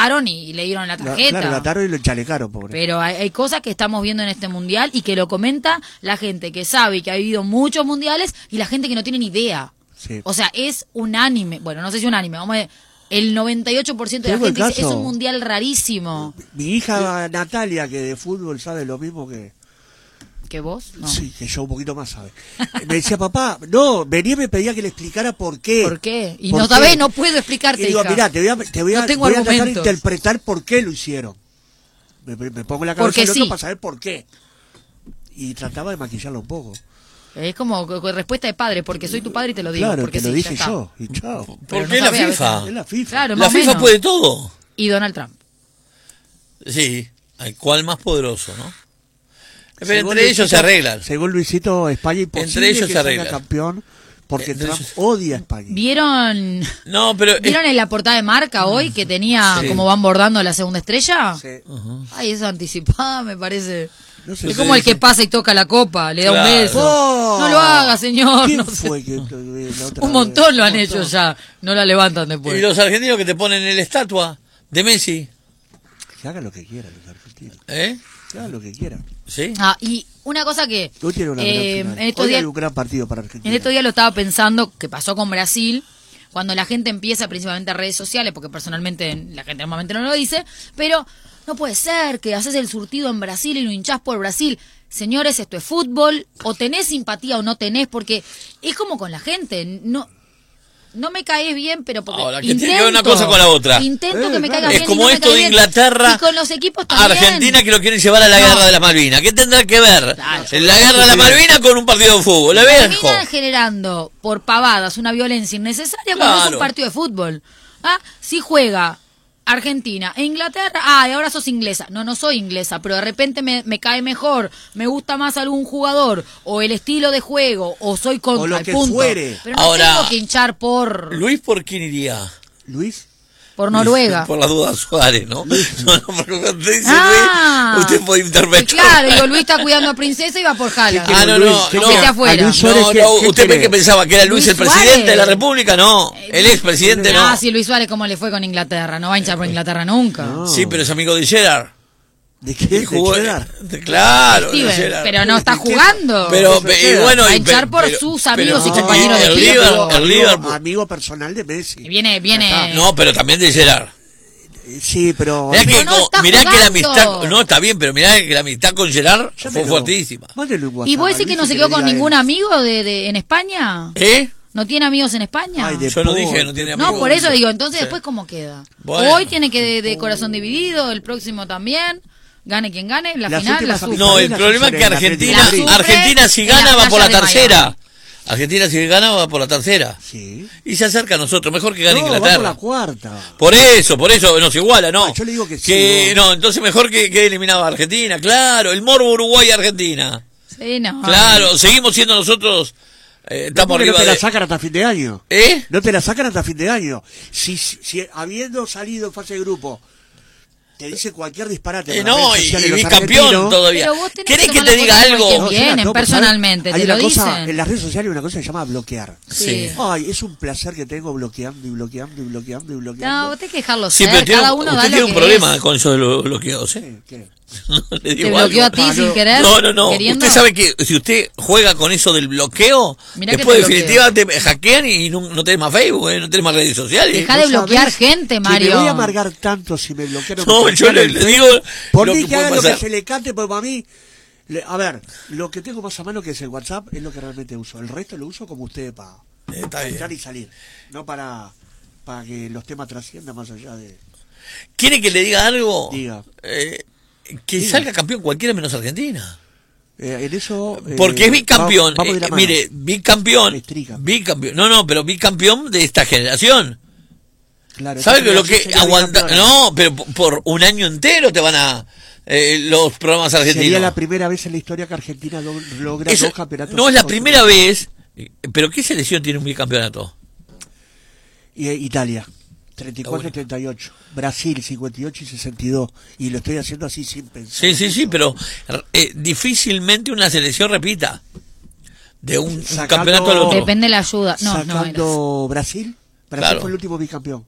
ataron y le dieron la tarjeta. Claro, lo ataron y lo enchalecaron, pobre. Pero hay cosas que estamos viendo en este mundial y que lo comenta la gente que sabe y que ha vivido muchos mundiales y la gente que no tiene ni idea. Sí. O sea, es unánime. Bueno, no sé si unánime, vamos a ver. El 98% de la Tengo el gente dice, es caso. un mundial rarísimo. Mi hija Natalia, que de fútbol sabe lo mismo que... ¿Que vos? No. Sí, que yo un poquito más sabe. Me decía, papá, no, venía y me pedía que le explicara por qué. ¿Por qué? Y ¿Por no qué? sabés, no puedo explicarte, Y digo, hija. mirá, te voy a No tengo voy a tratar de argumentos. interpretar por qué lo hicieron. Me pongo en la cabeza Porque del otro sí. para saber por qué. Y trataba de maquillarlo un poco. Es como respuesta de padre, porque soy tu padre y te lo digo. Claro, porque te lo sí, dije ya está. yo. Y chao. Pero Porque no es la sabés, a FIFA. veces. Es la FIFA. Claro, La más o FIFA menos. puede todo. Y Donald Trump. Sí, ¿al cuál más poderoso, no? Pero Según entre ellos Luisito- se arreglan. Según Luisito, España imposible Entre ellos que se salga arreglan. campeón porque Entre Trump ellos- odia a España. ¿Vieron No, pero... ¿Vieron en la portada de Marca hoy que tenía Sí. como van bordando la segunda estrella? Sí. Ay, esa anticipada me parece. No sé Es si como el dice- que pasa y toca la copa, le da Claro. un beso. ¡Oh! No lo haga, señor. ¿Quién no sé. fue que la otra Un vez? montón lo han Un hecho montón. ya. No la levantan después. Y los argentinos que te ponen en la estatua de Messi, Que hagan lo que quieran los argentinos. ¿eh? Que hagan lo que quieran. ¿Sí? Ah, y una cosa que Hoy tiene una gran final. en estos Hoy días hay un gran partido para Argentina. En estos días lo estaba pensando, que pasó con Brasil, cuando la gente empieza principalmente a redes sociales, porque personalmente la gente normalmente no lo dice, pero no puede ser que haces el surtido en Brasil y lo hinchás por Brasil. Señores, esto es fútbol, o tenés simpatía o no tenés, porque es como con la gente, no me caes bien, pero porque Ahora, que tiene que ver una cosa con la otra. Intento que me claro. caiga Es bien. como y no me esto cae de bien. Inglaterra, Y con los equipos también. Argentina que lo quieren llevar a la No. guerra de las Malvinas. ¿Qué tendrá que ver Claro. la guerra de las Malvinas con un partido de fútbol? ¿Le ves? Terminan generando por pavadas una violencia innecesaria cuando es Claro. un partido de fútbol. Si juega Argentina e Inglaterra, y ahora sos inglesa. No soy inglesa, pero de repente me cae mejor, me gusta más algún jugador, o el estilo de juego, o soy contra O lo el que punto. fuere. Pero no Ahora, tengo que hinchar por Luis, ¿por quién iría? Luis, Noruega. Por la duda Suárez, ¿no? No, porque cuando usted dice Ah. Luis, usted puede interpretar. Claro, digo, Luis está cuidando a Princesa y va por Haaland. Ah, no, Luis, no, ¿qué no. Que esté afuera. A Luis Suárez, No, ¿qué- no, qué ¿usted ve quiere? que pensaba que era Luis el Luis presidente Suárez. de la República? No, el expresidente no. Sí, Luis Suárez, ¿cómo le fue con Inglaterra? No va a hinchar por Inglaterra nunca. No. Sí, pero es amigo de Gerard. ¿de qué? Y ¿De jugó- Cheddar? Claro, de Steven, Gerard. pero no está ¿De qué? jugando. Pero, Gerard. y bueno, Va a y hinchar por pero- sus pero- amigos y no, compañeros de el equipo. Liverpool, el Liverpool. Amigo personal de Messi. Viene. No, pero también de Gerard. Sí, pero... Mirá que, Pero no está mirá que la jugando. amistad, no está bien, pero mirá que la amistad con Gerard fue Llámelo. fuertísima. Mándele un WhatsApp ¿Y vos a decís que Luis no y se le quedó diga con a él. ningún amigo en España? ¿Eh? ¿No tiene amigos en España? Ay, de Yo no por- dije que no tiene amigos. No, por eso digo, entonces Sí. después ¿cómo queda? Bueno. Hoy tiene que de corazón dividido, el próximo también, gane quien gane, la Las final la últimas sufre. No, el Las problema es que sufre en Argentina, La sufre Argentina si en gana las va por la playas de tercera. Miami. Argentina si gana va por la tercera. Sí. Y se acerca a nosotros, mejor que gane No, va por Inglaterra. la cuarta. Por eso, nos iguala, ¿no? Ah, yo le digo que sí, no, entonces mejor que quede eliminado a Argentina, claro, el morbo Uruguay-Argentina. Sí, no. Claro, seguimos siendo nosotros, estamos porque arriba no te la de... sacan hasta fin de año. ¿Eh? No te la sacan hasta fin de año. Si habiendo salido en fase de grupo, te dice cualquier disparate. por las No, redes y sociales, los bicampeón argentinos. todavía. Pero vos tenés ¿Querés que que tomar te la diga cosa con algo? quien No, vienen ¿sabes? No, personalmente, hay te una lo cosa, dicen. en las redes sociales hay una cosa que se llama bloquear. Sí. Ay, es un placer que tengo bloqueando y bloqueando y bloqueando y bloqueando. No, vos tenés que dejarlo Sí, ser, pero tiene, cada uno da usted lo tiene un que problema es. con eso de los bloqueos, ¿eh? ¿Qué? No, le ¿Te digo bloqueó a algo. ti Ah, sin no. querer? No. ¿Queriendo? Usted sabe que si usted juega con eso del bloqueo, Mirá que después te definitivamente te hackean y no tenés más Facebook, no tenés más redes sociales. Dejá de ¿Vos bloquear sabés gente, que Mario. me voy a amargar tanto si me bloquearon. No, me yo le bloquearon. digo Por lo mí que que puede hagan lo que pasar. se le cante, porque para mí... A ver, lo que tengo más a mano que es el WhatsApp es lo que realmente uso. El resto lo uso como ustedes para Está bien. entrar y salir. No para que los temas trasciendan más allá de... ¿Quiere que le diga algo? Diga. Que Diga. salga campeón cualquiera menos Argentina. En eso... Porque es bicampeón. Vamos de la mano. Mire, bicampeón. Estrica. Bicampeón. No, pero bicampeón de esta generación. Claro, ¿Sabes esa que lo que sería aguanta? bicampeona. No, pero por un año entero te van a los programas argentinos. Sería la primera vez en la historia que Argentina logra Eso dos campeonatos. no es la consecutivos. primera vez. Pero ¿qué selección tiene un bicampeonato? Italia, 34 Bueno. 38. Brasil, 58 y 62. Y lo estoy haciendo así sin pensar. Sí, pero difícilmente una selección repita de un Sacando- campeonato al otro. Depende de la ayuda. No, Sacando Brasil. Brasil Claro. fue el último bicampeón.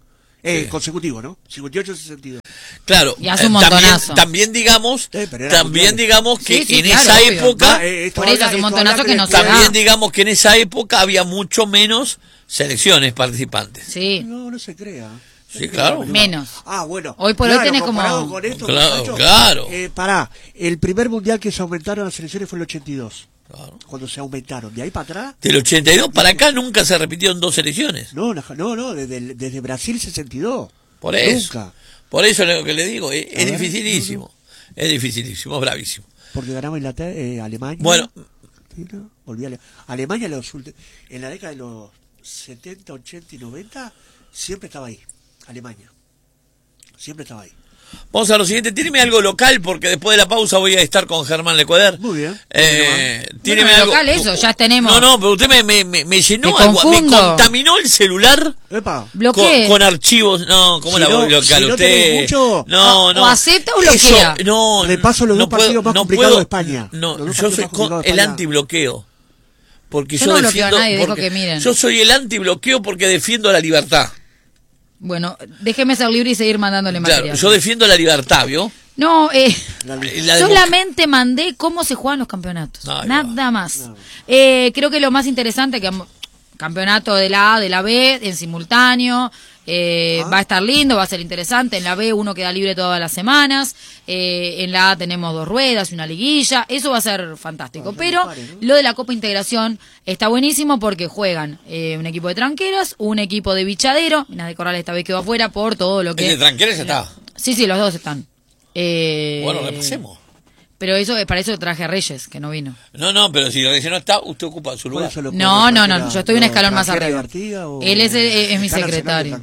Consecutivo, ¿no? 58-62. Claro, Y hace un montonazo. también digamos, pero era también mundial. digamos que Sí, en claro, esa obvio. época, Por eso hace un montonazo que no se da. también digamos que en esa época había mucho menos selecciones participantes. Sí. No se crea. Sí, claro. Menos. Bueno. Hoy por hoy tenés como- comparado con esto, Claro, muchachos, claro. Pará, el primer mundial que se aumentaron las selecciones fue el 82. Claro. Cuando se aumentaron. De ahí para atrás. Del 82 para acá nunca se repitieron 2 selecciones. No, desde Brasil 62. Por eso. Nunca. Por eso lo que le digo, es ver, dificilísimo. Es dificilísimo, es bravísimo. Porque ganamos Inglaterra, Alemania. Bueno. Sí, ¿no? Volví a Alemania en la década de los 70, 80 y 90 siempre estaba ahí. Alemania. Siempre estaba ahí. Vamos a lo siguiente, tíreme algo local porque después de la pausa voy a estar con Germán Lecueder. Muy bien. Tíreme Bueno, algo. local eso, ya tenemos. No, pero usted me llenó Te algo, me confundo. contaminó el celular Epa. Bloquee. con archivos. No, ¿cómo Si la no- voy a bloquear si no usted? tenés mucho, No. o acepta o bloquea. Eso, no, Repaso los no dos partidos más complicados de España. No, Los dos yo partidos soy más complicados de el España. antibloqueo. Porque Yo yo, no bloqueo a defiendo. nadie, dejo porque que miren. Yo soy el antibloqueo porque defiendo la libertad. Bueno, déjeme ser libre y seguir mandándole Claro, material. yo defiendo la libertad, ¿vio? No, La solamente mandé cómo se juegan los campeonatos. Ahí Nada más. Creo que lo más interesante que campeonato de la A, de la B, en simultáneo. Va a estar lindo, va a ser interesante. En la B uno queda libre todas las semanas. En la A tenemos 2 ruedas y una liguilla. Eso va a ser fantástico. Pero lo de la Copa Integración está buenísimo porque juegan un equipo de tranqueras, un equipo de bichadero. Minas de Corral esta vez quedó afuera por todo lo que... El de Tranqueras está. Sí, los dos están. Bueno, repasemos. Pero eso para eso traje a Reyes, que no vino. No, pero si Reyes no está, usted ocupa su lugar. No, yo estoy un escalón más arriba. Él es mi secretario.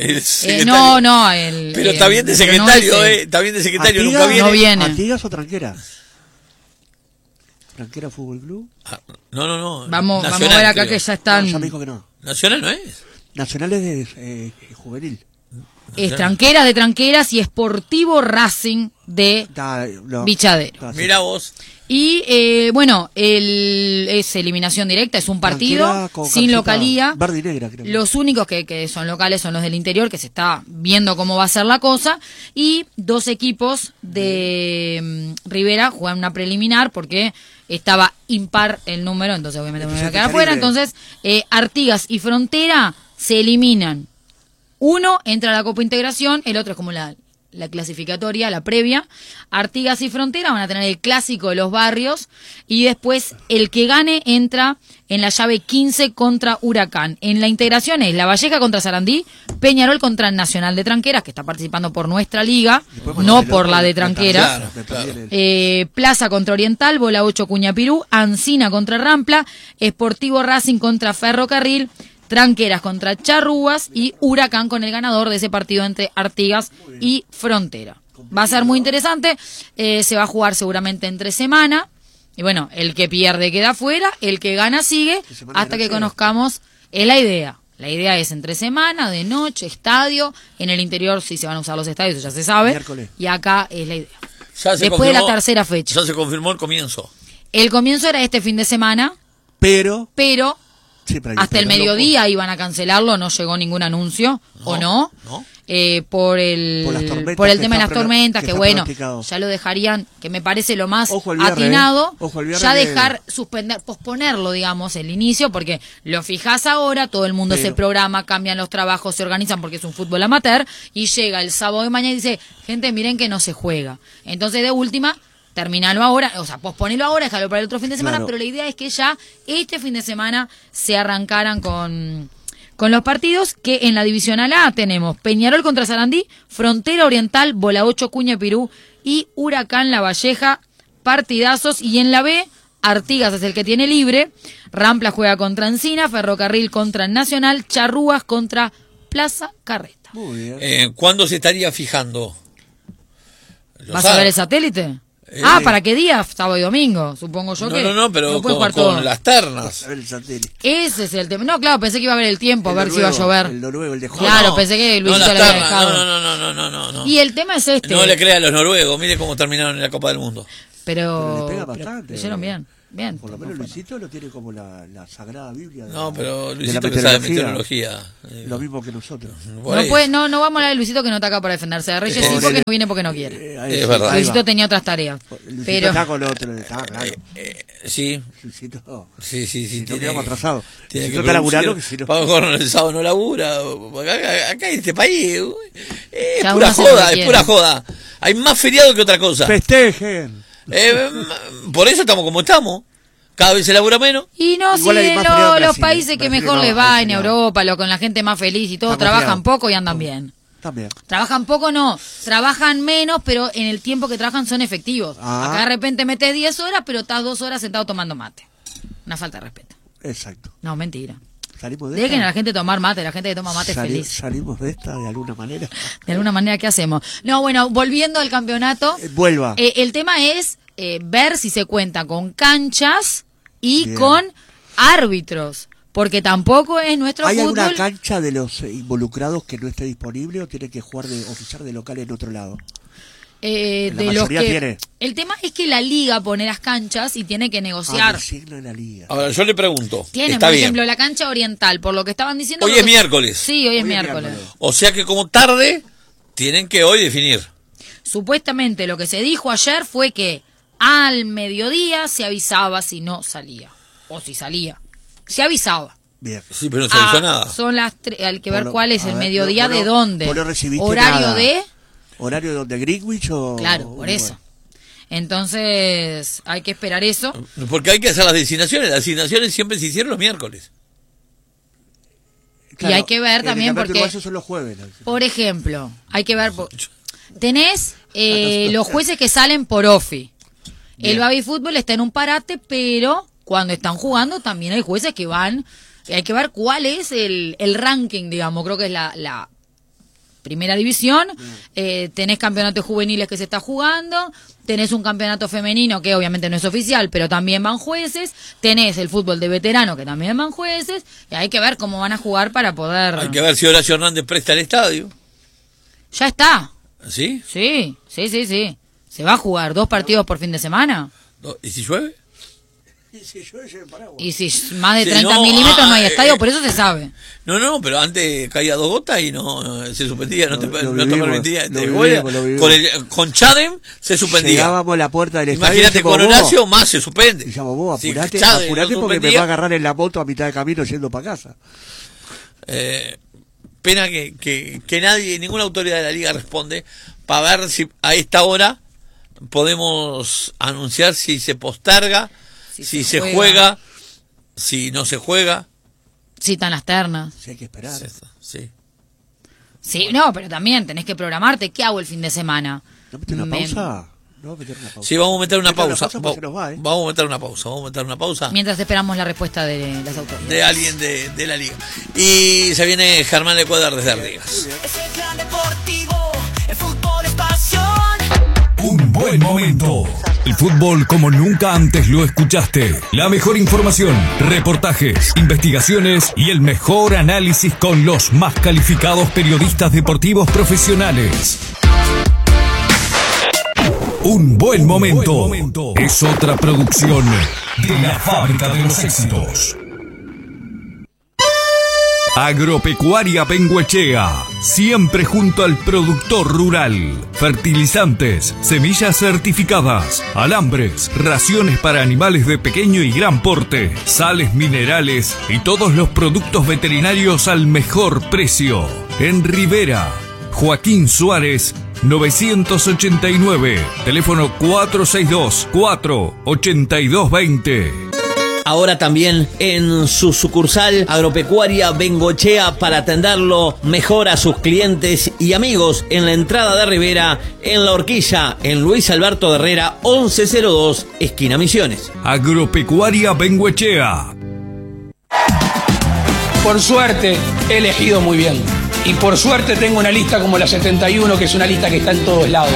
No, el... Pero está bien de secretario, está bien de secretario, nunca viene. No viene. ¿Artigas o Tranqueras? ¿Tranquera Fútbol Club? No. Vamos a Nacional, ver acá creo. que ya están... No, ya me dijo que no. Nacional no es. Nacional es de juvenil. Tranqueras de Tranqueras y Sportivo Racing de Bichadero. Mira vos. Y bueno, es eliminación directa, es un partido sin localía. Verde y negra, creo. Los únicos que son locales son los del interior, que se está viendo cómo va a ser la cosa. Y 2 equipos de Rivera juegan una preliminar porque estaba impar el número, entonces obviamente me voy a quedar afuera. Entonces, Artigas y Frontera se eliminan. Uno entra a la Copa Integración, el otro es como la clasificatoria, la previa. Artigas y Frontera van a tener el clásico de los barrios y después el que gane entra en la llave 15 contra Huracán. En la integración es La Valleja contra Sarandí, Peñarol contra el Nacional de Tranqueras, que está participando por nuestra liga, no por la de Tranqueras. Claro. Plaza contra Oriental, Bola 8 Cuñapirú, Ancina contra Rampla, Sportivo Racing contra Ferrocarril, Tranqueras contra Charrúas y Huracán con el ganador de ese partido entre Artigas y Frontera. Va a ser muy interesante, se va a jugar seguramente entre semana y bueno, el que pierde queda fuera, el que gana sigue hasta que conozcamos, es la idea. La idea es entre semana, de noche, estadio, en el interior sí se van a usar los estadios, eso ya se sabe, Miércoles. y acá es la idea. Después de la tercera fecha. Ya se confirmó el comienzo. El comienzo era este fin de semana, pero sí, hasta el mediodía iban a cancelarlo, no llegó ningún anuncio, ¿o no? No. Por el tema de las tormentas, que bueno, ya lo dejarían, que me parece lo más atinado, ya dejar, posponerlo, digamos, el inicio, porque lo fijás ahora, todo el mundo se programa, cambian los trabajos, se organizan porque es un fútbol amateur, y llega el sábado de mañana y dice, gente, miren que no se juega. Entonces, de última, terminalo ahora, o sea, posponelo ahora, déjalo para el otro fin de semana, pero la idea es que ya este fin de semana se arrancaran con los partidos, que en la Divisional A tenemos Peñarol contra Sarandí, Frontera Oriental, Bola 8 Cuñapirú y Huracán La Valleja, partidazos, y en la B, Artigas es el que tiene libre, Rampla juega contra Encina, Ferrocarril contra Nacional, Charrúas contra Plaza Carreta. Muy bien. ¿Cuándo se estaría fijando? ¿Vas a ver el satélite? ¿Para qué día? Sábado y domingo, supongo yo. No, pero no con las ternas. Ese es el tema. No, claro, pensé que iba a haber el tiempo, a ver si iba a llover. El noruego, el de Jorge. Claro, pensé que Luisito le había dejado. No. Y el tema es este. No le crea a los noruegos, mire cómo terminaron en la Copa del Mundo. Pero le pega bastante. hicieron bien. Bien. Por lo menos Luisito lo tiene como la Sagrada Biblia. No, pero de Luisito la que sabe meteorología. meteorología. Lo mismo que nosotros. Por ahí. No vamos a hablar de Luisito, que no está acá para defenderse de Reyes, sí, porque no viene porque no quiere. Es verdad. Luisito tenía otras tareas. Luisito Pero está con otro, está claro. Sí, Luisito, sí. si no tiene- quedamos atrasados. tiene Luisito que está laburando, producir. que si no... Pablo Corno el sábado no labura. Acá en este país es Cada pura uno hace lo joda, que es quiere. pura joda. Hay más feriado que otra cosa. ¡Festejen! Por eso estamos como estamos. Cada vez se labura menos. Y no, Igual si hay más feriado en los Brasil, países que Brasil mejor no, les va Brasil en no. Europa, con la gente más feliz y todo, Estamos trabajan feriados. poco y andan bien. También. Trabajan poco no, trabajan menos, pero en el tiempo que trabajan son efectivos. Ah. Acá de repente metes 10 horas, pero estás 2 horas sentado tomando mate. Una falta de respeto. Exacto. No, mentira. Salimos de Dejen a esta. la gente tomar mate, la gente que toma mate es feliz. Salimos de esta de alguna manera. De alguna manera, ¿qué hacemos? No, bueno, volviendo al campeonato, Vuelva. el tema es ver si se cuenta con canchas y Bien. con árbitros, porque tampoco es nuestro ¿Hay alguna fútbol. cancha de los involucrados que no esté disponible o tiene que jugar de oficiar de local en otro lado? La De los mayoría que tiene. el tema es que la liga pone las canchas y tiene que negociar. Designa la liga. Ahora, yo le pregunto. Tienen, Está por bien. ejemplo, la cancha oriental, por lo que estaban diciendo. Hoy creo es que- miércoles. Sí, hoy es Hoy es miércoles. miércoles. O sea que como tarde, tienen que hoy definir. Supuestamente lo que se dijo ayer fue que al mediodía se avisaba si no salía. O si salía. Se avisaba. Bien. Sí, pero no se avisó Ah, nada. Son las hay que ver Por lo- cuál es a el ver, mediodía vos de no- dónde. vos no recibiste Horario nada. de. ¿Horario de donde Greenwich o...? Claro, por eso. Entonces hay que esperar eso. Porque hay que hacer las designaciones. Las designaciones siempre se hicieron los miércoles. Claro, Y hay que ver en también el campeonato porque- uruguayo son los jueves. ¿no? Por ejemplo, hay que ver. Tenés los jueces que salen por OFI. El Bien. baby fútbol está en un parate, pero cuando están jugando también hay jueces que van. Hay que ver cuál es el ranking, digamos. Creo que es la primera división. Tenés campeonatos juveniles que se está jugando. Tenés un campeonato femenino que obviamente no es oficial, pero también van jueces. Tenés el fútbol de veterano que también van jueces. Y hay que ver cómo van a jugar para poder. Hay que ver si Horacio Hernández presta el estadio. Ya está. ¿Sí? Sí. ¿Se va a jugar 2 partidos por fin de semana? ¿Y si llueve? Y si yo llevo paraguas. Y si más de Sí, 30 no, milímetros no hay ah, estadio, por eso se sabe. No, pero antes caía 2 gotas y no se suspendía, no te Lo permitía. vivimos. Con Chadem se suspendía. Llegábamos a la puerta del estadio. Imagínate decimos, con "Vos", Horacio, más se suspende. Y llamo vos, Si apurate, Chadem apurate no porque me suspendía, va a agarrar en la moto a mitad de camino yendo para casa. Pena que nadie, ninguna autoridad de la liga responde para ver si a esta hora podemos anunciar si se posterga, si se juega, si no se juega. Citan las ternas. Si hay que esperar. Sí. Sí, no, pero también tenés que programarte. ¿Qué hago el fin de semana? ¿No meter una Me- pausa? No, meter una pausa. Sí, vamos a meter una Meter una pausa. pausa porque se nos va, ¿eh? Vamos a meter una pausa. Mientras esperamos la respuesta de las autoridades. De alguien de la liga. Y se viene Germán Ecuador desde Artigas. Es el plan deportivo, el fútbol es pasión. Un buen momento. El fútbol como nunca antes lo escuchaste. La mejor información, reportajes, investigaciones y el mejor análisis con los más calificados periodistas deportivos profesionales. Un buen momento es otra producción de la Fábrica de los Éxitos. Agropecuaria Bengoechea, siempre junto al productor rural. Fertilizantes, semillas certificadas, alambres, raciones para animales de pequeño y gran porte, sales minerales y todos los productos veterinarios al mejor precio. En Rivera, Joaquín Suárez, 989, teléfono 462-48220. Ahora también en su sucursal Agropecuaria Bengoechea para atenderlo mejor a sus clientes y amigos en la entrada de Rivera, en La Horquilla, en Luis Alberto Herrera, 1102, esquina Misiones. Agropecuaria Bengoechea. Por suerte he elegido muy bien. Y por suerte tengo una lista como la 71, que es una lista que está en todos lados.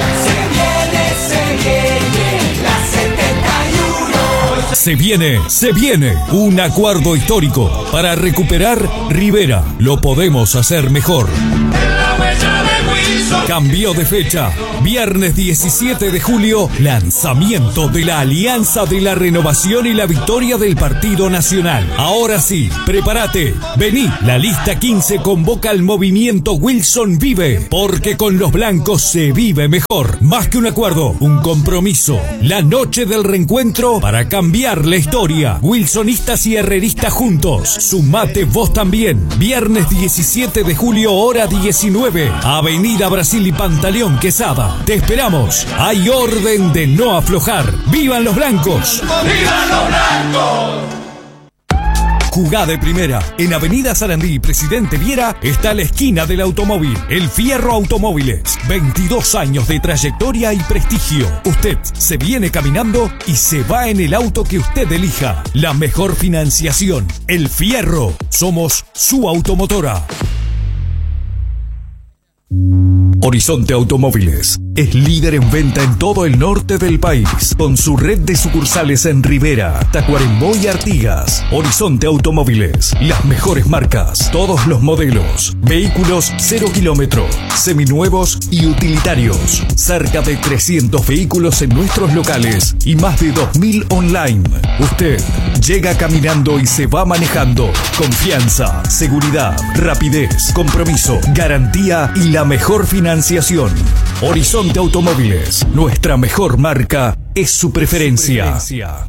Se viene un acuerdo histórico para recuperar Rivera. Lo podemos hacer mejor. La huella de Wilson. Cambió de fecha. Viernes 17 de julio, lanzamiento de la Alianza de la Renovación y la victoria del Partido Nacional. Ahora sí, prepárate. Vení, la lista 15 convoca al movimiento Wilson Vive, porque con los blancos se vive mejor. Más que un acuerdo, un compromiso. La noche del reencuentro para cambiar la historia. Wilsonistas y herreristas juntos. Sumate vos también. Viernes 17 de julio, hora 19. Avenida Brasil y Pantaleón Quesada. Te esperamos. Hay orden de no aflojar. ¡Vivan los blancos! ¡Vivan los blancos! Jugá de primera. En Avenida Sarandí y Presidente Viera está la esquina del automóvil. El Fierro Automóviles. 22 años de trayectoria y prestigio. Usted se viene caminando y se va en el auto que usted elija. La mejor financiación. El Fierro. Somos su automotora. Horizonte Automóviles es líder en venta en todo el norte del país, con su red de sucursales en Rivera, Tacuarembó y Artigas. Horizonte Automóviles, las mejores marcas, todos los modelos, vehículos 0 kilómetro, seminuevos y utilitarios. Cerca de 300 vehículos en nuestros locales y más de 2000 online. Usted llega caminando y se va manejando. Confianza, seguridad, rapidez, compromiso, garantía y la mejor financiación. Horizonte Automóviles, nuestra mejor marca es su preferencia.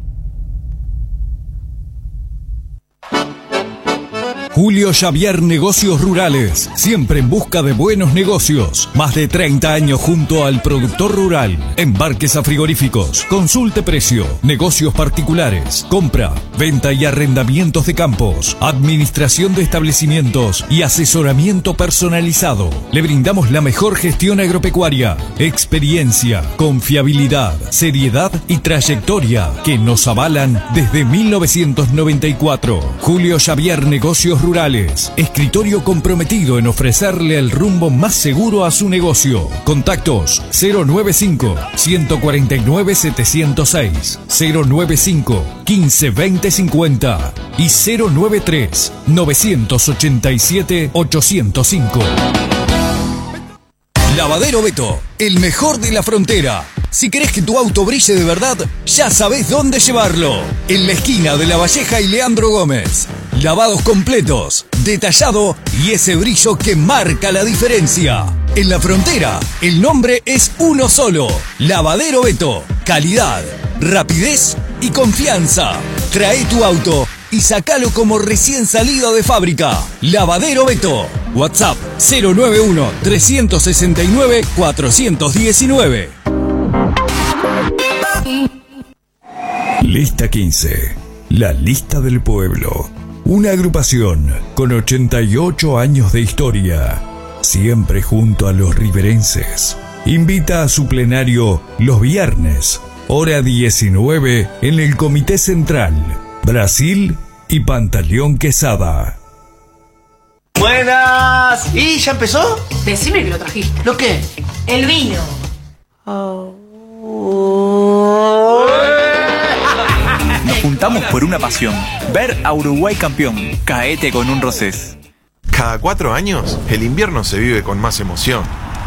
Julio Xavier Negocios Rurales, siempre en busca de buenos negocios. Más de 30 años junto al productor rural. Embarques a frigoríficos, consulte precio, negocios particulares, compra, venta y arrendamientos de campos, administración de establecimientos y asesoramiento personalizado. Le brindamos la mejor gestión agropecuaria, experiencia, confiabilidad, seriedad y trayectoria que nos avalan desde 1994. Julio Xavier Negocios Rurales, escritorio comprometido en ofrecerle el rumbo más seguro a su negocio. Contactos 095-149-706, 095-15-20-50 y 093-987-805. Lavadero Beto, el mejor de la frontera. Si querés que tu auto brille de verdad, ya sabés dónde llevarlo. En la esquina de La Valleja y Leandro Gómez. Lavados completos, detallado y ese brillo que marca la diferencia. En la frontera, el nombre es uno solo. Lavadero Beto. Calidad, rapidez y confianza. Trae tu auto y sacalo como recién salido de fábrica. Lavadero Beto. WhatsApp 091-369-419. Lista 15. La lista del pueblo. Una agrupación con 88 años de historia. Siempre junto a los riverenses. Invita a su plenario los viernes, hora 19, en el Comité Central. Brasil y Pantaleón Quesada. Buenas. ¿Y ya empezó? Decime que lo trajiste. ¿Lo qué? El vino. Nos juntamos por una pasión. Ver a Uruguay campeón. Caete con un rosés. Cada 4 años, el invierno se vive con más emoción.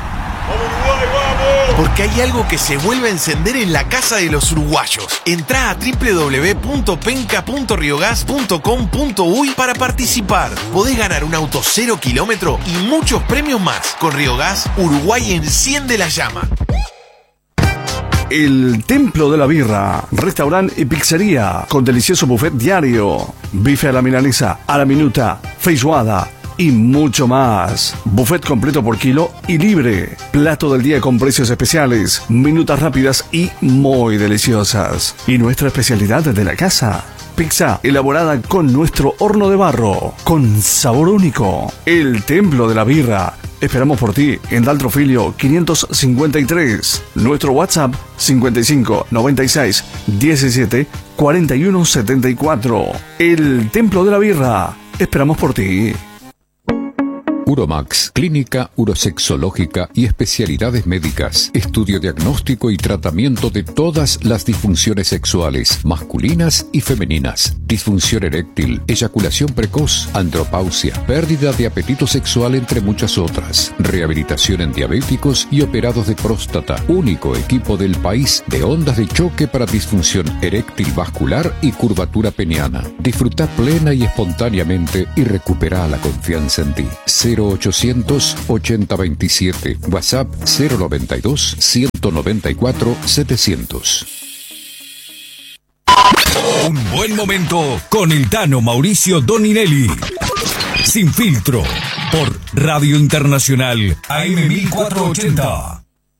Porque hay algo que se vuelve a encender en la casa de los uruguayos. Entrá a www.penca.riogas.com.uy para participar. Podés ganar un auto 0 kilómetro y muchos premios más. Con Riogas, Uruguay enciende la llama. El Templo de la Birra, restaurante y pizzería, con delicioso buffet diario, bife a la milanesa, a la minuta, feijoada y mucho más. Buffet completo por kilo y libre. Plato del día con precios especiales, minutas rápidas y muy deliciosas. Y nuestra especialidad de la casa, pizza elaborada con nuestro horno de barro, con sabor único. El Templo de la Birra. Esperamos por ti en Daltrofilio 553. Nuestro WhatsApp 55 96 17 41 74. El Templo de la Birra. Esperamos por ti. Uromax, clínica urosexológica y especialidades médicas. Estudio diagnóstico y tratamiento de todas las disfunciones sexuales, masculinas y femeninas. Disfunción eréctil, eyaculación precoz, andropausia, pérdida de apetito sexual, entre muchas otras. Rehabilitación en diabéticos y operados de próstata. Único equipo del país de ondas de choque para disfunción eréctil vascular y curvatura peniana. Disfruta plena y espontáneamente y recupera la confianza en ti. 0800 8027. WhatsApp 092 194 700. Un buen momento con el Tano Mauricio Doninelli. Sin filtro. Por Radio Internacional AM 1480.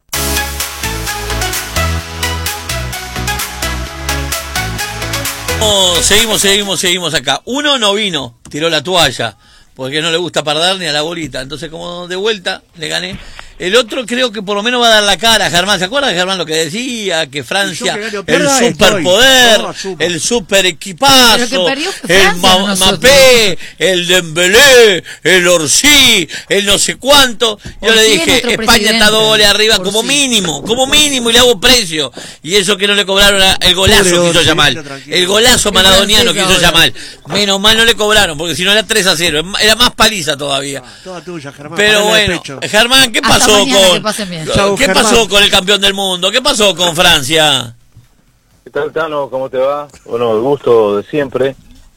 Seguimos acá. Uno no vino, tiró la toalla, porque no le gusta perder ni a la bolita. Entonces, como de vuelta, le gané. El otro creo que por lo menos va a dar la cara, Germán. ¿Se acuerda, Germán, lo que decía? Que Francia, el superpoder, el super equipazo, el Mbappé, el Dembélé, el Orsi, el no sé cuánto. Yo le dije, España está 2 goles arriba como mínimo, y le hago precio. Y eso que no le cobraron el golazo que hizo Yamal. El golazo maradoniano que hizo Yamal. Menos mal no le cobraron, porque si no era 3-0. Era más paliza todavía. Toda tuya, Germán. Pero bueno, Germán, ¿qué pasó? ¿Qué pasó con el campeón del mundo? ¿Qué pasó con Francia? ¿Qué tal, Tano? ¿Cómo te va? Bueno, el gusto de siempre.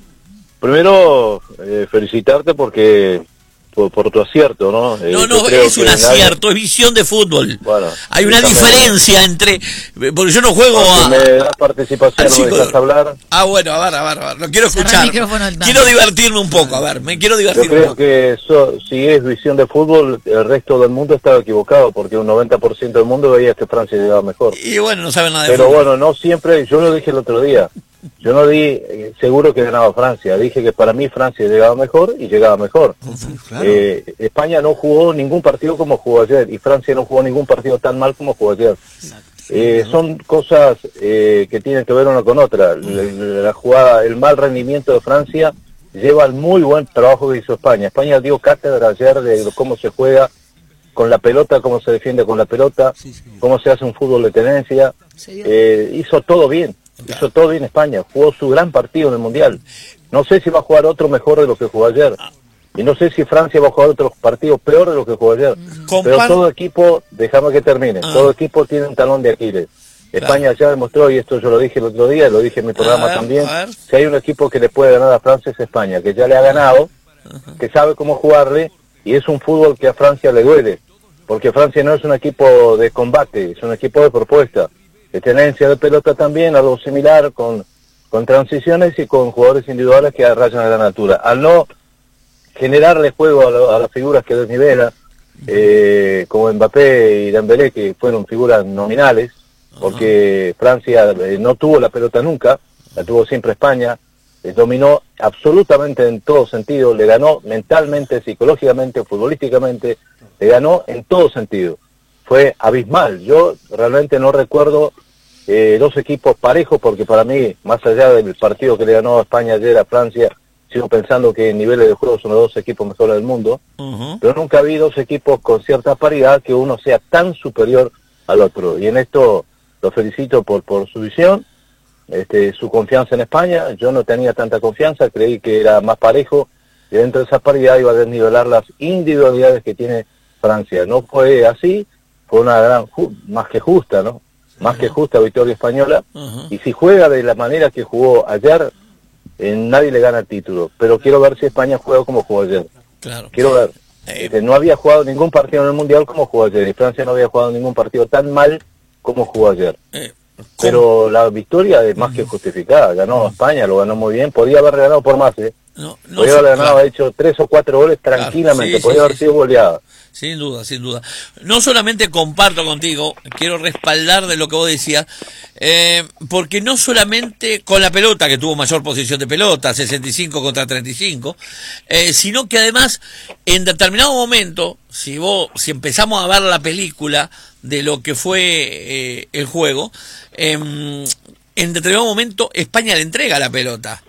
Primero, felicitarte porque por tu acierto, ¿no? No, es un acierto, es visión de fútbol. Bueno, hay una diferencia entre... Porque yo no juego a... Me das participación, no me dejas hablar. Bueno, a ver, lo quiero escuchar. Quiero divertirme un poco, me quiero divertir. Yo creo que si es visión de fútbol, el resto del mundo estaba equivocado, porque un 90% del mundo veía que Francia llegaba mejor. Y bueno, no saben nada de fútbol. Pero bueno, no siempre, yo lo dije el otro día, yo no di seguro que ganaba Francia, dije que para mí Francia llegaba mejor y llegaba mejor. Claro. España no jugó ningún partido como jugó ayer y Francia no jugó ningún partido tan mal como jugó ayer. Son cosas que tienen que ver una con otra. La jugada, el mal rendimiento de Francia lleva al muy buen trabajo que hizo España. España dio cátedra ayer de cómo se juega con la pelota, cómo se defiende con la pelota, cómo se hace un fútbol de tenencia. Hizo todo bien. Hizo todo bien España, jugó su gran partido en el Mundial. No sé si va a jugar otro mejor de lo que jugó ayer. Y no sé si Francia va a jugar otro partido peor de lo que jugó ayer. Pero todo equipo, déjame que termine, todo equipo tiene un talón de Aquiles. España ya demostró, y esto yo lo dije el otro día, lo dije en mi programa también, si hay un equipo que le puede ganar a Francia es España, que ya le ha ganado, que sabe cómo jugarle, y es un fútbol que a Francia le duele. Porque Francia no es un equipo de combate, es un equipo de propuesta. De tenencia de pelota también, algo similar, con transiciones y con jugadores individuales que rayan a la altura. Al no generarle juego a las figuras que desnivela, como Mbappé y Dembélé, que fueron figuras nominales, porque Francia no tuvo la pelota nunca, la tuvo siempre España, dominó absolutamente en todo sentido, le ganó mentalmente, psicológicamente, futbolísticamente, le ganó en todo sentido. Fue abismal. Yo realmente no recuerdo dos equipos parejos, porque para mí, más allá del partido que le ganó a España ayer a Francia, sigo pensando que en niveles de juego son los dos equipos mejores del mundo, pero nunca vi dos equipos con cierta paridad que uno sea tan superior al otro. Y en esto lo felicito por su visión, su confianza en España. Yo no tenía tanta confianza, creí que era más parejo, y dentro de esa paridad iba a desnivelar las individualidades que tiene Francia. No fue así. Fue una gran, más que justa, ¿no? Más que justa victoria española. Y si juega de la manera que jugó ayer, nadie le gana el título. Pero quiero ver si España juega como jugó ayer. Claro. Quiero ver. No había jugado ningún partido en el Mundial como jugó ayer. Y Francia no había jugado ningún partido tan mal como jugó ayer. Pero la victoria es más que justificada. Ganó España, lo ganó muy bien. Podía haber ganado por más, podía haber ganado, ha hecho 3 o 4 goles tranquilamente. Podía haber sido goleada. Sin duda, sin duda. No solamente comparto contigo, quiero respaldar de lo que vos decías, porque no solamente con la pelota, que tuvo mayor posición de pelota, 65 contra 35, sino que además, en determinado momento, si empezamos a ver la película de lo que fue el juego, en determinado momento España le entrega la pelota.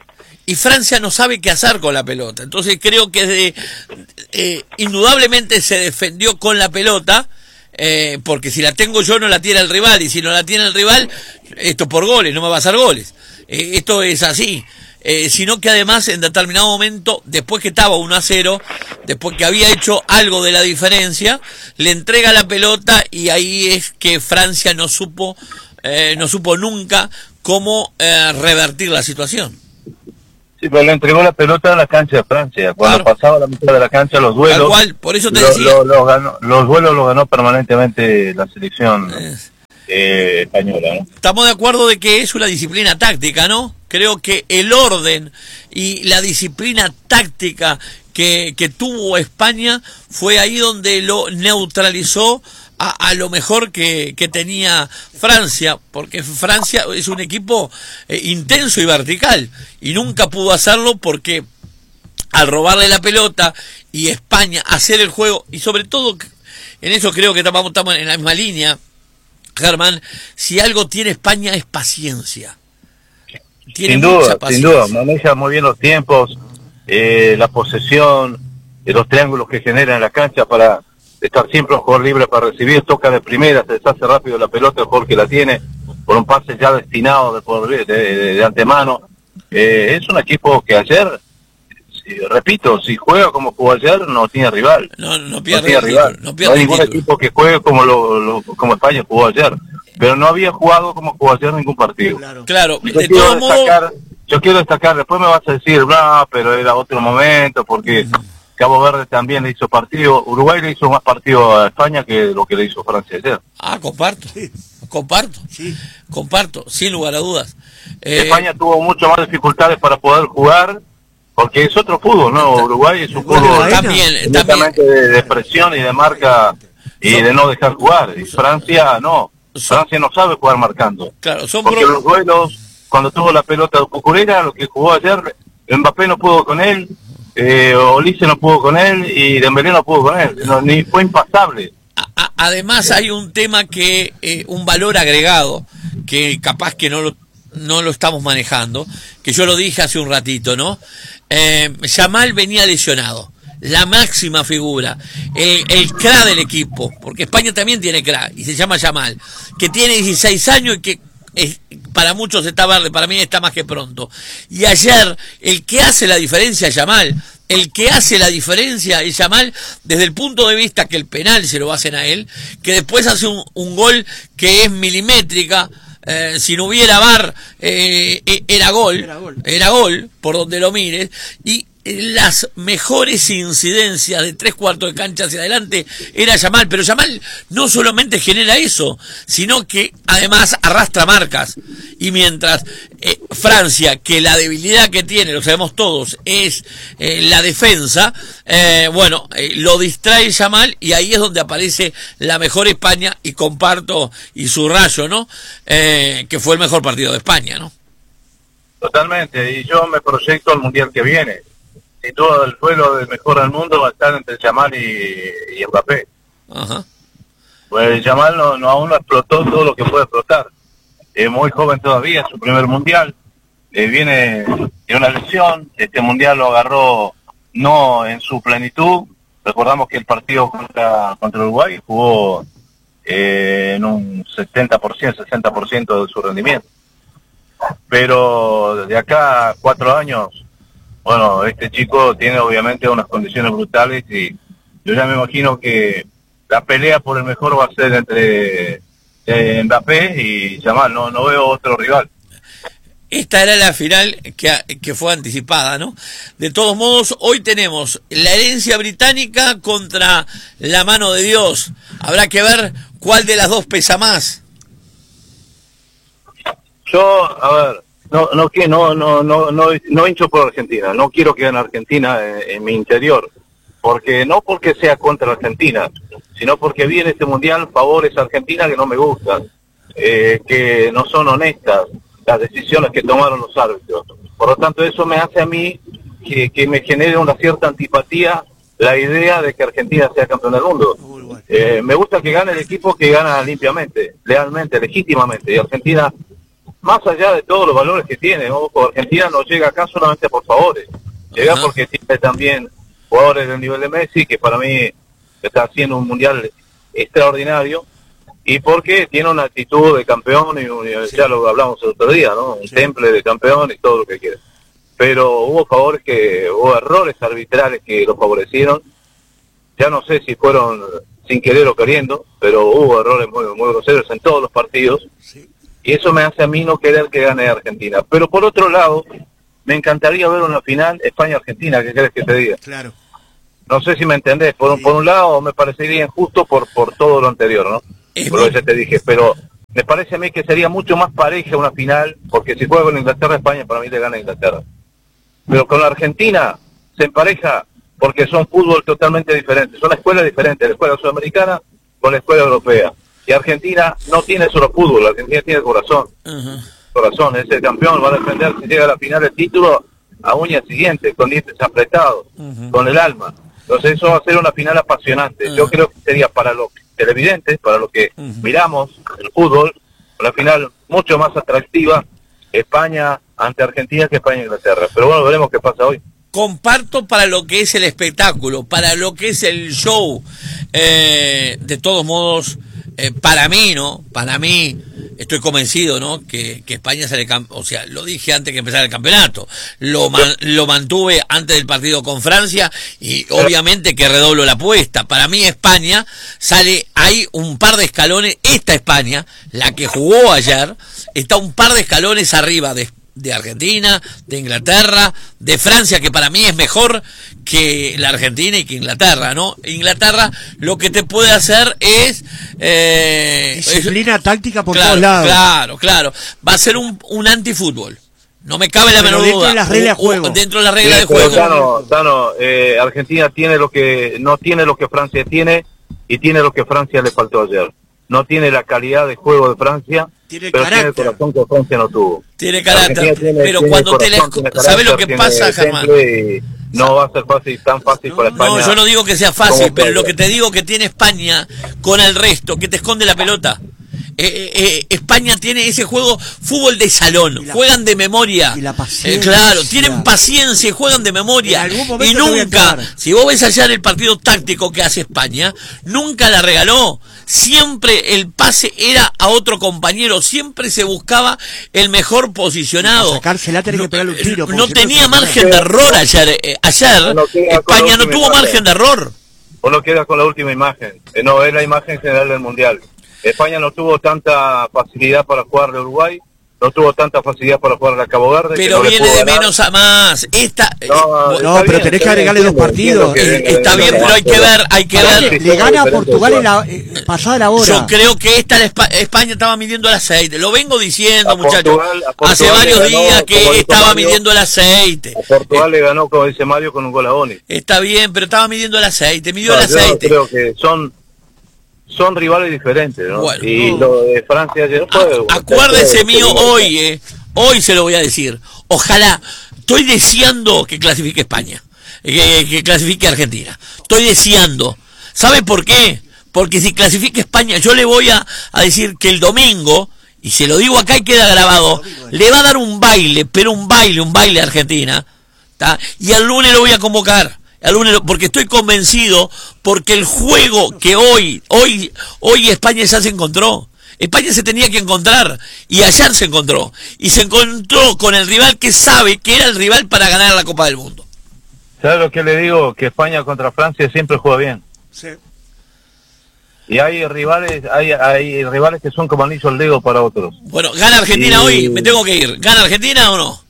y Francia no sabe qué hacer con la pelota. Entonces creo que indudablemente se defendió con la pelota, porque si la tengo yo no la tiene el rival, y si no la tiene el rival, esto por goles, no me va a hacer goles. Esto es así. Sino que además en determinado momento, después que estaba 1-0, después que había hecho algo de la diferencia, le entrega la pelota, y ahí es que Francia no supo nunca cómo revertir la situación. Sí, pero le entregó la pelota a la cancha de Francia. Cuando pasaba la mitad de la cancha, los duelos... Tal cual, por eso te decía. Los duelos los ganó permanentemente la selección española, ¿no? Estamos de acuerdo de que es una disciplina táctica, ¿no? Creo que el orden y la disciplina táctica que tuvo España fue ahí donde lo neutralizó a lo mejor que tenía Francia, porque Francia es un equipo intenso y vertical, y nunca pudo hacerlo porque al robarle la pelota y España hacer el juego, y sobre todo en eso creo que estamos en la misma línea, Germán, si algo tiene España es paciencia. Tiene mucha paciencia. Sin duda, maneja muy bien los tiempos, la posesión, los triángulos que genera en la cancha para estar siempre un jugador libre para recibir, toca de primera, se deshace rápido la pelota, el jugador que la tiene, por un pase ya destinado de antemano. Es un equipo que ayer, repito, si juega como jugó ayer, no tiene rival. No pierde rival. No hay ningún equipo que juegue como España jugó ayer. Pero no había jugado como jugó ayer ningún partido. Claro. Yo quiero destacar, después me vas a decir, pero era otro momento, porque Cabo Verde también le hizo partido, Uruguay le hizo más partido a España que lo que le hizo Francia ayer. Comparto, sin lugar a dudas. España tuvo mucho más dificultades para poder jugar, porque es otro fútbol, ¿no? Uruguay es un fútbol también de presión y de marca y de no dejar jugar, y Francia no. Francia no sabe jugar marcando. Claro, porque los duelos, cuando tuvo la pelota de Cucurella, lo que jugó ayer, Mbappé no pudo con él, Olise no pudo con él, y Dembélé no pudo con él, ni fue impasable. Además hay un tema que, un valor agregado, que capaz que no lo estamos manejando, que yo lo dije hace un ratito, ¿no? Yamal venía lesionado. La máxima figura, el crack del equipo, porque España también tiene crack, y se llama Yamal, que tiene 16 años y que para muchos está verde, para mí está más que pronto. Y ayer, el que hace la diferencia es Yamal, es Yamal, desde el punto de vista que el penal se lo hacen a él, que después hace un gol que es milimétrica. Si no hubiera VAR, era gol, por donde lo mires, y las mejores incidencias de 3/4 de cancha hacia adelante era Yamal, pero Yamal no solamente genera eso, sino que además arrastra marcas, y mientras Francia, que la debilidad que tiene, lo sabemos todos, es la defensa, lo distrae Yamal, y ahí es donde aparece la mejor España, y comparto y subrayo, ¿no? Que fue el mejor partido de España, ¿no? Totalmente, y yo me proyecto al Mundial que viene. Sin duda el duelo del mejor al mundo va a estar entre Yamal y Mbappé. Ajá. Pues Yamal aún no explotó todo lo que puede explotar. Es muy joven todavía, es su primer mundial. Viene de una lesión. Este mundial lo agarró no en su plenitud. Recordamos que el partido contra Uruguay jugó en un 70%, 60% de su rendimiento. Pero de acá a 4 años, este chico tiene obviamente unas condiciones brutales, y yo ya me imagino que la pelea por el mejor va a ser entre Mbappé y Yamal. No veo otro rival. Esta era la final que fue anticipada, ¿no? De todos modos, hoy tenemos la herencia británica contra la mano de Dios. Habrá que ver cuál de las dos pesa más. Yo, no hincho por Argentina, no quiero que gane Argentina en mi interior, porque sea contra Argentina, sino porque vi en este mundial favores a Argentina que no me gustan, que no son honestas las decisiones que tomaron los árbitros. Por lo tanto, eso me hace a mí que me genere una cierta antipatía la idea de que Argentina sea campeón del mundo. Me gusta que gane el equipo que gana limpiamente, lealmente, legítimamente, y Argentina más allá de todos los valores que tiene, ¿no? Argentina no llega acá solamente por favores, llega porque tiene también jugadores del nivel de Messi, que para mí está haciendo un mundial extraordinario, y porque tiene una actitud de campeón, y ya lo hablamos el otro día, ¿no? Un temple de campeón y todo lo que quiera. Pero hubo errores arbitrales que lo favorecieron, ya no sé si fueron sin querer o queriendo, pero hubo errores muy, muy groseros en todos los partidos, y eso me hace a mí no querer que gane Argentina. Pero por otro lado, me encantaría ver una final España-Argentina, ¿qué querés que te diga? Claro. No sé si me entendés, por un lado me parecería injusto por todo lo anterior, ¿no? Por lo que ya te dije, pero me parece a mí que sería mucho más pareja una final, porque si juega con Inglaterra-España, para mí le gana Inglaterra. Pero con la Argentina se empareja porque son fútbol totalmente diferentes, son escuelas diferentes, la escuela sudamericana con la escuela europea. Y Argentina no tiene solo fútbol, Argentina tiene corazón. Corazón, es el campeón, va a defender si llega a la final el título a uñas siguientes, con dientes apretados, con el alma. Entonces eso va a ser una final apasionante. Yo creo que sería para los televidentes, para los que miramos el fútbol, una final mucho más atractiva, España ante Argentina que España-Inglaterra. Pero bueno, veremos qué pasa hoy. Comparto para lo que es el espectáculo, para lo que es el show. De todos modos, para mí, ¿no? Para mí, estoy convencido, ¿no? Que España sale campeón. O sea, lo dije antes que empezara el campeonato. Lo mantuve antes del partido con Francia y obviamente que redoblo la apuesta. Para mí España sale, hay un par de escalones. Esta España, la que jugó ayer, está un par de escalones arriba de Argentina, de Inglaterra, de Francia, que para mí es mejor que la Argentina y que Inglaterra, ¿no? Inglaterra lo que te puede hacer es disciplina táctica por todos lados. Claro. Va a ser un antifútbol. No me cabe la menor duda. Dentro de las reglas de juego. Dentro de las reglas de juego. Tano, Argentina tiene no tiene lo que Francia tiene, y tiene lo que Francia le faltó ayer. No tiene la calidad de juego de Francia, tiene pero carácter. tiene el corazón que Francia no tuvo. Tiene carácter, pero cuando ¿sabes lo que pasa, Germán? No va a ser tan fácil para España. No, yo no digo que sea fácil, pero lo que te digo que tiene España con el resto, que te esconde la pelota. España tiene ese juego, fútbol de salón, juegan de memoria. Y la paciencia. Claro, tienen paciencia y juegan de memoria. Y nunca, si vos ves allá en el partido táctico que hace España, nunca la regaló. Siempre el pase era a otro compañero, siempre se buscaba el mejor posicionado. Sacársela, tenés que pegarle un tiro. No tenía margen de error ayer. España no tuvo margen de error. Uno queda con la última imagen. No, es la imagen general del Mundial. España no tuvo tanta facilidad para jugar de Uruguay, no tuvo tanta facilidad para jugar a Cabo Verde. Pero no viene de menos a más. No, pero tenés que agregarle 2 partidos. Está bien, pero hay que ver. Le gana a Portugal en la pasada la hora. Yo creo que España estaba midiendo el aceite. Lo vengo diciendo, muchachos. Hace varios días que estaba midiendo el aceite. A Portugal le ganó, como dice Mario, con un gol a Boni. Está bien, pero estaba midiendo el aceite. Midió el aceite. Yo creo que son rivales diferentes, ¿no? Bueno, y lo de Francia ayer acuérdese mío hoy, hoy se lo voy a decir. Ojalá, estoy deseando que clasifique España, que clasifique Argentina. Estoy deseando. ¿Sabe por qué? Porque si clasifica España, yo le voy a decir que el domingo, y se lo digo acá y queda grabado, le va a dar un baile, pero un baile a Argentina, ¿tá? Y al lunes lo voy a convocar. Porque estoy convencido, porque el juego que hoy España ya se encontró. España se tenía que encontrar, y ayer se encontró. Y se encontró con el rival que sabe que era el rival para ganar la Copa del Mundo. ¿Sabes lo que le digo? Que España contra Francia siempre juega bien. Sí. Y hay rivales que son como anillo al dedo para otros. Bueno, ¿gana Argentina hoy? Me tengo que ir. ¿Gana Argentina o no?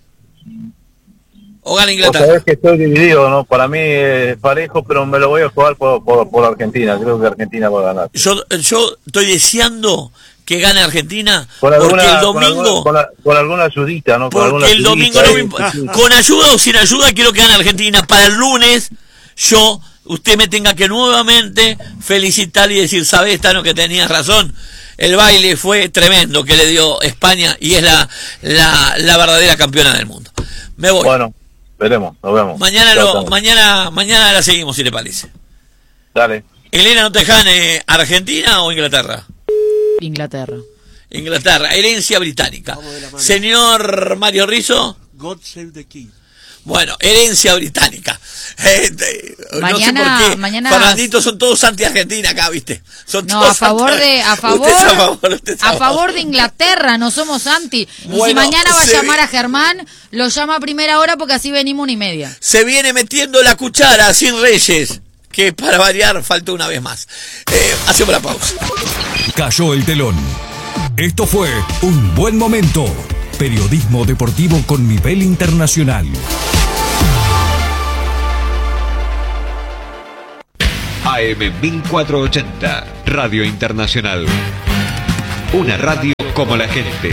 ¿O gana Inglaterra? Sabés que estoy dividido, ¿no? Para mí es parejo, pero me lo voy a jugar por Argentina. Creo que Argentina va a ganar. Yo estoy deseando que gane Argentina, porque el domingo... Con alguna ayudita, ¿no? Porque el domingo no me importa. Con ayuda o sin ayuda quiero que gane Argentina. Para el lunes, usted me tenga que nuevamente felicitar y decir, ¿sabés, Tano, que tenías razón? El baile fue tremendo que le dio España y es la verdadera campeona del mundo. Me voy. Bueno. Veremos, nos vemos. Mañana la seguimos, si le parece. Dale. Elena, ¿no te gane Argentina o Inglaterra? Inglaterra. Inglaterra, herencia británica. Señor Mario Rizzo. God Save the King. Bueno, herencia británica. Mañana, no sé por qué. Mañana... Fernandito, son todos anti-Argentina acá, ¿viste? Son no, todos a favor de Inglaterra, no somos anti. Bueno, y si mañana va a llamar a Germán, lo llama a primera hora porque así venimos 1:30. Se viene metiendo la cuchara sin Reyes, que para variar faltó una vez más. Hacemos la pausa. Cayó el telón. Esto fue Un Buen Momento. Periodismo deportivo con nivel internacional. AM 1480, Radio Internacional. Una radio como la gente.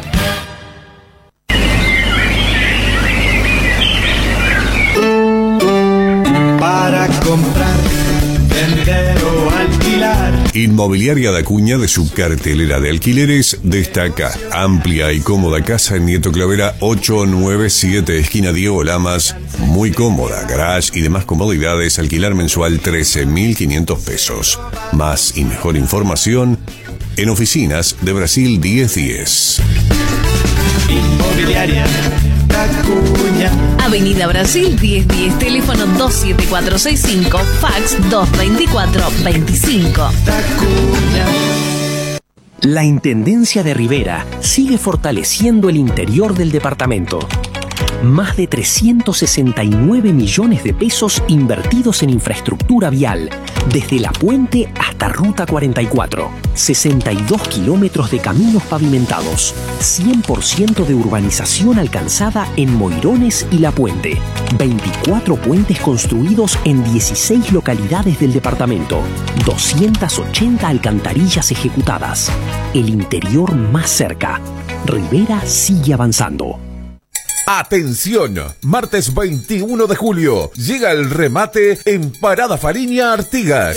Para comprar, vender o alquilar. Inmobiliaria Da Cuña, de su cartelera de alquileres, destaca amplia y cómoda casa en Nieto Clavera 897, esquina Diego Lamas. Muy cómoda, garage y demás comodidades. Alquilar mensual 13.500 pesos. Más y mejor información en oficinas de Brasil 1010. Inmobiliaria Da Cuña. Avenida Brasil 1010, teléfono 27465, fax 22425. Da Cuña. La Intendencia de Rivera sigue fortaleciendo el interior del departamento. Más de 369 millones de pesos invertidos en infraestructura vial, desde La Puente hasta Ruta 44. 62 kilómetros de caminos pavimentados. 100% de urbanización alcanzada en Moirones y La Puente. 24 puentes construidos en 16 localidades del departamento. 280 alcantarillas ejecutadas. El interior más cerca. Rivera sigue avanzando. Atención, martes 21 de julio llega el remate en Parada Fariña Artigas.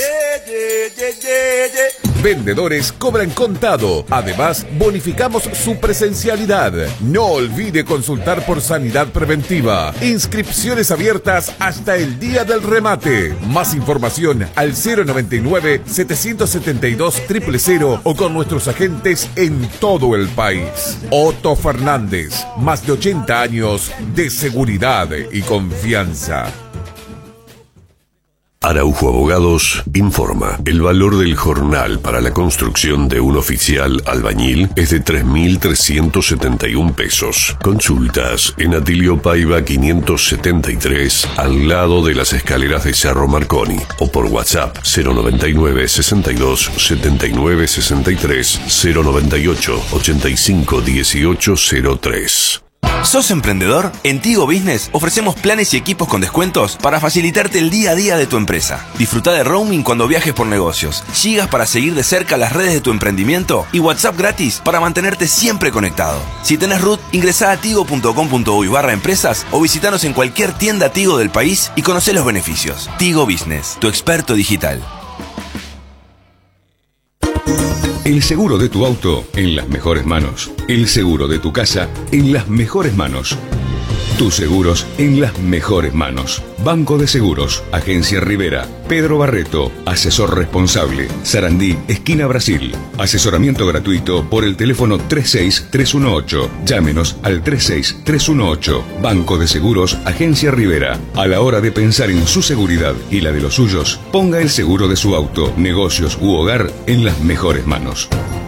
Vendedores cobran contado. Además, bonificamos su presencialidad. No olvide consultar por sanidad preventiva. Inscripciones abiertas hasta el día del remate. Más información al 099-772-000 o con nuestros agentes en todo el país. Otto Fernández, más de 80 años de seguridad y confianza. Araujo Abogados informa. El valor del jornal para la construcción de un oficial albañil es de 3.371 pesos. Consultas en Atilio Paiva 573, al lado de las escaleras de Cerro Marconi, o por WhatsApp 099 62 79 63 098 85 18 03. ¿Sos emprendedor? En Tigo Business ofrecemos planes y equipos con descuentos para facilitarte el día a día de tu empresa. Disfruta de roaming cuando viajes por negocios, gigas para seguir de cerca las redes de tu emprendimiento y WhatsApp gratis para mantenerte siempre conectado. Si tenés RUT, ingresá a tigo.com.uy/empresas o visitanos en cualquier tienda Tigo del país y conocé los beneficios. Tigo Business, tu experto digital. El seguro de tu auto en las mejores manos. El seguro de tu casa en las mejores manos. Tus seguros en las mejores manos. Banco de Seguros, Agencia Rivera, Pedro Barreto, asesor responsable, Sarandí, esquina Brasil. Asesoramiento gratuito por el teléfono 36318. Llámenos al 36318. Banco de Seguros, Agencia Rivera. A la hora de pensar en su seguridad y la de los suyos, ponga el seguro de su auto, negocios u hogar en las mejores manos.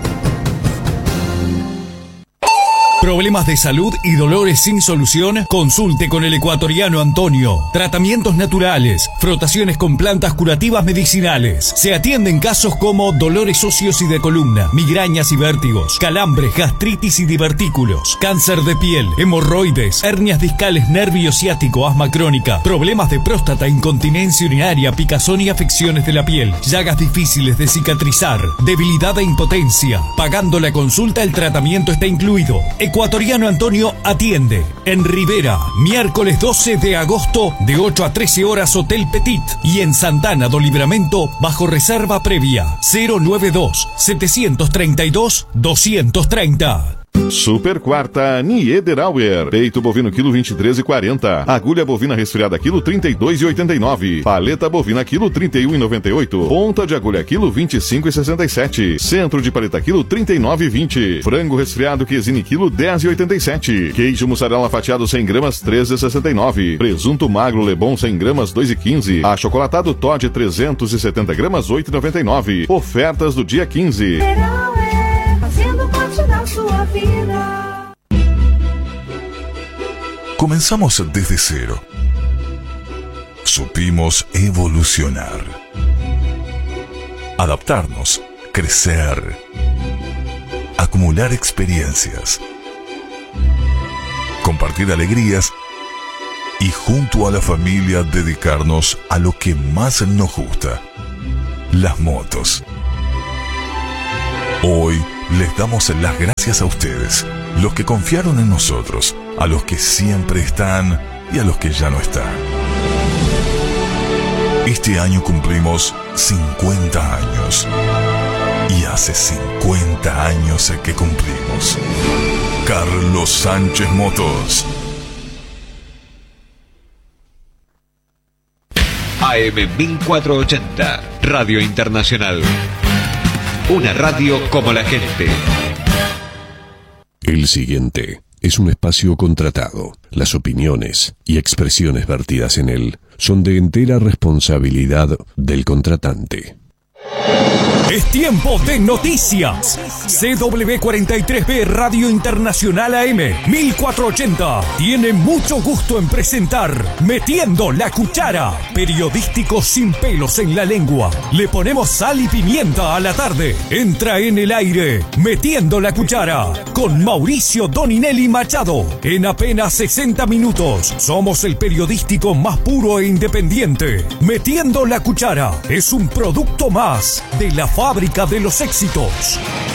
¿Problemas de salud y dolores sin solución? Consulte con el ecuatoriano Antonio. Tratamientos naturales, frotaciones con plantas curativas medicinales. Se atienden casos como dolores óseos y de columna, migrañas y vértigos, calambres, gastritis y divertículos, cáncer de piel, hemorroides, hernias discales, nervio ciático, asma crónica, problemas de próstata, incontinencia urinaria, picazón y afecciones de la piel, llagas difíciles de cicatrizar, debilidad e impotencia. Pagando la consulta, el tratamiento está incluido. Ecuatoriano Antonio atiende en Rivera, miércoles 12 de agosto de 8 a 13 horas, Hotel Petit, y en Santana do Livramento bajo reserva previa 092 732 230. Super quarta Niederauer. Peito bovino quilo 23,40. Agulha bovina resfriada quilo 32,89. Paleta bovina quilo 31,98. Ponta de agulha quilo 25,67. Centro de paleta quilo 39,20. Frango resfriado quesine quilo 10,87. Queijo mussarela fatiado 100 gramas 13,69. Presunto magro Lebon 100 gramas 2,15. Achocolatado Toddy 370 gramas 8,99. Ofertas do dia 15. Fazendo parte da sua vida. Comenzamos desde cero. Supimos evolucionar, adaptarnos, crecer, acumular experiencias, compartir alegrías y junto a la familia dedicarnos a lo que más nos gusta, las motos. Hoy les damos las gracias a ustedes, los que confiaron en nosotros, a los que siempre están y a los que ya no están. Este año cumplimos 50 años. Y hace 50 años que cumplimos. Carlos Sánchez Motos. AM 1480, Radio Internacional. Una radio como la gente. El siguiente es un espacio contratado. Las opiniones y expresiones vertidas en él son de entera responsabilidad del contratante. Es tiempo de noticias. CW43B Radio Internacional AM 1480 tiene mucho gusto en presentar Metiendo la Cuchara, periodístico sin pelos en la lengua. Le ponemos sal y pimienta a la tarde. Entra en el aire Metiendo la Cuchara con Mauricio Doninelli Machado. En apenas 60 minutos somos el periodístico más puro e independiente. Metiendo la Cuchara es un producto más de la fábrica de los éxitos.